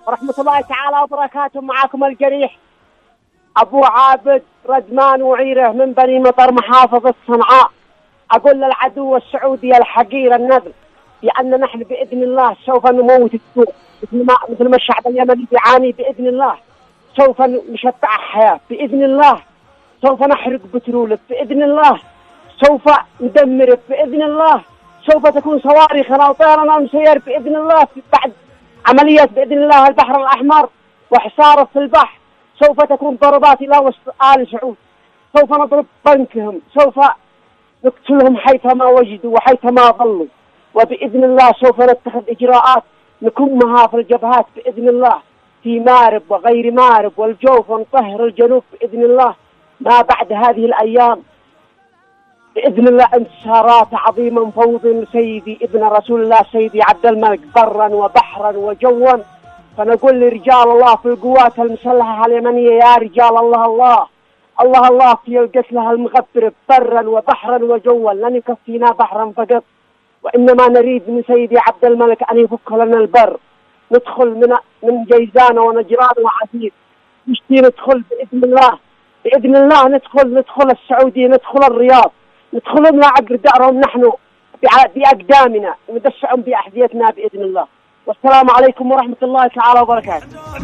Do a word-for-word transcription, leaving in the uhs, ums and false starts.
ورحمة الله تعالى وبركاته. معكم الجريح أبو عابد ردمان وعيره من بني مطر محافظة صنعاء. أقول للعدو السعودي الحقير النذر بأن نحن بإذن الله سوف نموت السوء مثل ما مثل ما الشعب اليمني بيعاني. بإذن الله سوف نشبع حياة. بإذن الله سوف نحرق بترولك. بإذن الله سوف ندمرك. بإذن الله سوف تكون صواريخنا وطيرنا مسير. بإذن الله بعد عملية بإذن الله البحر الأحمر وحصاره في البحر سوف تكون ضربات إلى وسط آل سعود. سوف نضرب بنكهم. سوف نقتلهم حيثما وجدوا وحيثما ظلوا. وبإذن الله سوف نتخذ إجراءات نكمها في الجبهات بإذن الله في مارب وغير مارب والجوف ونطهر الجنوب بإذن الله. ما بعد هذه الأيام بإذن الله انتصارات عظيمة فوض سيدي ابن رسول الله سيدي عبد الملك برا وبحرا وجوا. فنقول لرجال الله في القوات المسلحة اليمنية يا رجال الله الله الله الله في القتلة المغفر برا وبحرا وجوا. لن يكفينا بحرا فقط وإنما نريد من سيدي عبد الملك أن يفك لنا البر. ندخل من من جيزان ونجران وعسير نشتي ندخل بإذن الله. بإذن الله ندخل ندخل السعودية ندخل الرياض ندخل نلعب دارهم نحن بأقدامنا ندفعهم بأحذيتنا بإذن الله. والسلام عليكم ورحمة الله تعالى وبركاته.